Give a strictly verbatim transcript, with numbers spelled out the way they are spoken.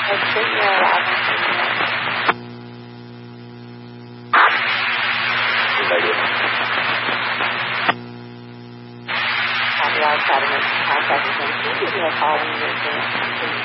Let's see your life. Have you all tried to make contact with him? Can you give me a call when you get there?